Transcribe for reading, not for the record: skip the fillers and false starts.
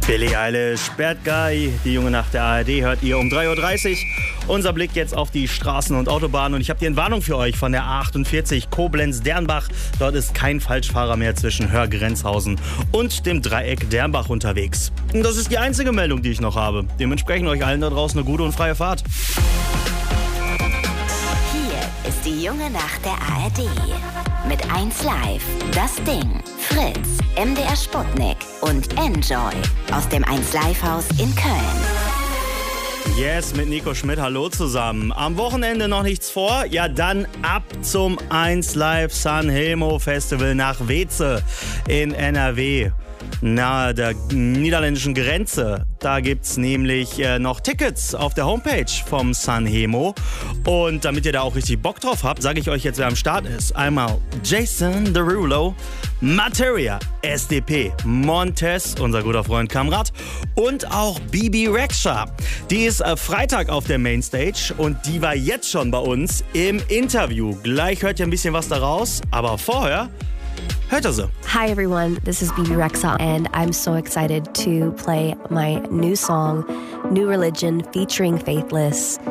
Billie Eilish, Bad Guy, die junge Nacht der ARD hört ihr um 3.30 Uhr. Unser Blick jetzt auf die Straßen und Autobahnen und ich habe hier eine Warnung für euch von der A48 Koblenz-Dernbach. Dort ist kein Falschfahrer mehr zwischen Hörgrenzhausen und dem Dreieck Dernbach unterwegs. Und das ist die einzige Meldung, die ich noch habe. Dementsprechend euch allen da draußen eine gute und freie Fahrt. Hier ist die junge Nacht der ARD. Mit 1 Live, Das Ding, Fritz, MDR Sputnik und Enjoy aus dem 1 Live Haus in Köln. Yes, mit Nico Schmidt, hallo zusammen. Am Wochenende noch nichts vor? Ja, dann ab zum 1 Live Sanremo Festival nach Weeze in NRW. Nahe der niederländischen Grenze. Da gibt's nämlich noch Tickets auf der Homepage vom Sanremo. Und damit ihr da auch richtig Bock drauf habt, sage ich euch jetzt, wer am Start ist. Einmal Jason Derulo, Materia, SDP, Montez, unser guter Freund Kamrat und auch Bibi Rexha. Die ist Freitag auf der Mainstage und die war jetzt schon bei uns im Interview. Gleich hört ihr ein bisschen was daraus, aber vorher hört ihr sie. Hi everyone, this is Bibi Rexha and I'm so excited to play my new song, New Religion featuring Faithless.